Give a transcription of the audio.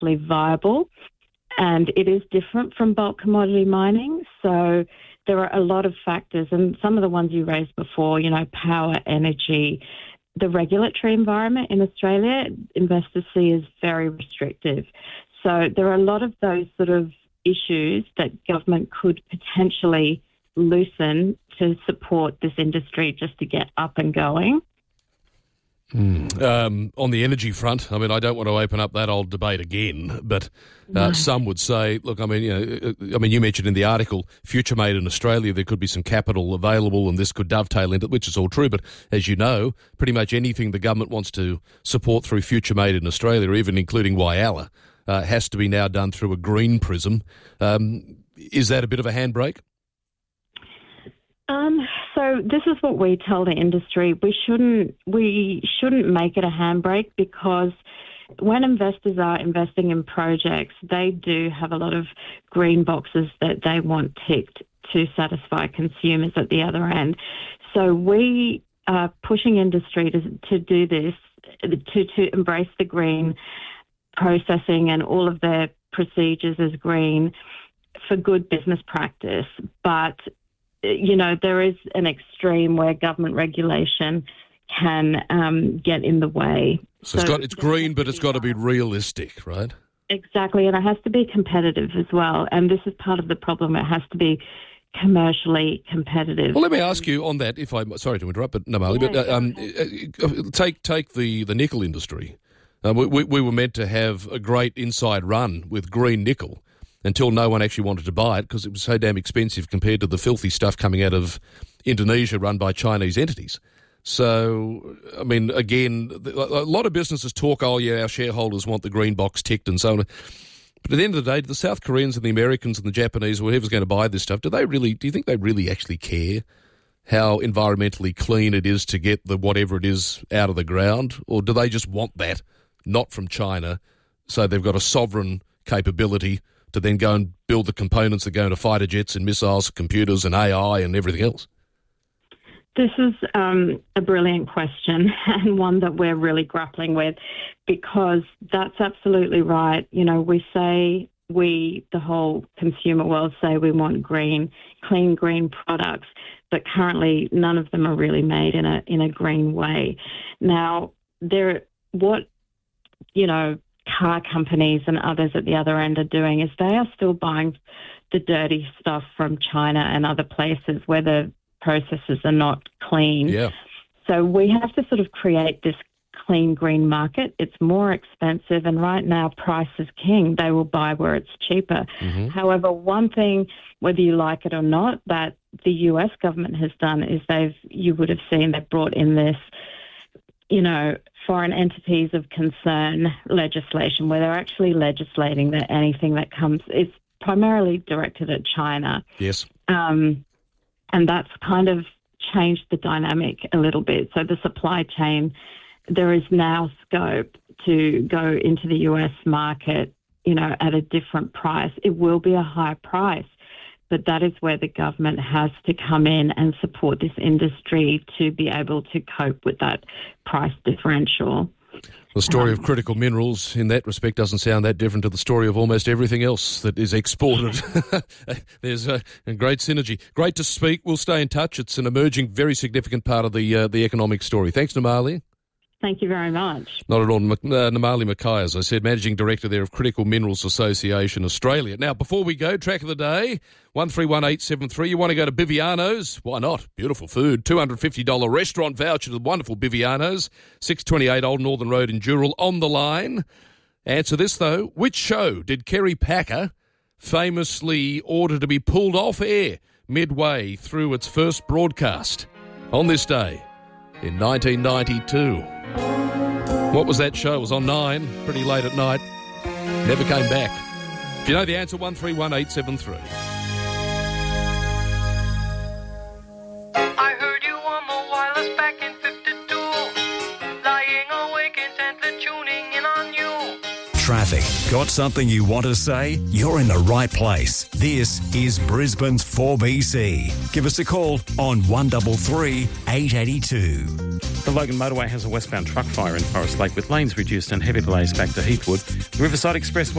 economically viable, and it is different from bulk commodity mining. So there are a lot of factors, and some of the ones you raised before, power, energy, the regulatory environment in Australia, investors see as very restrictive. So there are a lot of those sort of issues that government could potentially loosen to support this industry just to get up and going. On the energy front, I mean, I don't want to open up that old debate again, but some would say, look, you mentioned in the article, Future Made in Australia, there could be some capital available and this could dovetail into it, which is all true. But as you know, pretty much anything the government wants to support through Future Made in Australia, even including Whyalla, has to be now done through a green prism. Is that a bit of a handbrake? So this is what we tell the industry. We shouldn't make it a handbrake, because when investors are investing in projects, they do have a lot of green boxes that they want ticked to satisfy consumers at the other end. So we are pushing industry to do this, to embrace the green processing and all of their procedures as green for good business practice. But there is an extreme where government regulation can get in the way. So it's green, but it's got to be realistic, right? Exactly, and it has to be competitive as well. And this is part of the problem. It has to be commercially competitive. Well, let me ask you on that, sorry to interrupt, but Namali, take the nickel industry. We were meant to have a great inside run with green nickel, until no one actually wanted to buy it because it was so damn expensive compared to the filthy stuff coming out of Indonesia run by Chinese entities. So, I mean, again, a lot of businesses talk, our shareholders want the green box ticked and so on. But at the end of the day, do the South Koreans and the Americans and the Japanese, whoever's going to buy this stuff, do you think they really actually care how environmentally clean it is to get the whatever it is out of the ground? Or do they just want that, not from China, so they've got a sovereign capability to then go and build the components that go into fighter jets and missiles, computers and AI and everything else? This is a brilliant question, and one that we're really grappling with, because that's absolutely right. The whole consumer world say we want clean green products, but currently none of them are really made in a green way. Now, car companies and others at the other end are doing is they are still buying the dirty stuff from China and other places where the processes are not clean. Yeah. So we have to sort of create this clean green market. It's more expensive, and right now price is king. They will buy where it's cheaper. Mm-hmm. However, one thing, whether you like it or not, that the US government has done is you would have seen they brought in this, foreign entities of concern legislation, where they're actually legislating that anything that comes is primarily directed at China. Yes. And that's kind of changed the dynamic a little bit. So the supply chain, there is now scope to go into the US market, at a different price. It will be a high price, but that is where the government has to come in and support this industry to be able to cope with that price differential. The story of critical minerals in that respect doesn't sound that different to the story of almost everything else that is exported. There's a great synergy. Great to speak. We'll stay in touch. It's an emerging, very significant part of the economic story. Thanks, Namali. Thank you very much. Not at all. Namali Mackay, as I said, Managing Director there of Critical Minerals Association Australia. Now, before we go, track of the day, 131873. You want to go to Biviano's? Why not? Beautiful food. $250 restaurant voucher to the wonderful Biviano's. 628 Old Northern Road in Dural. On the line. Answer this, though. Which show did Kerry Packer famously order to be pulled off air midway through its first broadcast on this day in 1992? What was that show? It was on 9, pretty late at night. Never came back. If you know the answer, 131873. I heard you on the wireless back in 52, lying awake intently tuning in on you. traffic. Got something you want to say? You're in the right place. This is Brisbane's 4BC. Give us a call on 133 882. The Logan Motorway has a westbound truck fire in Forest Lake with lanes reduced and heavy delays back to Heathwood. The Riverside Expressway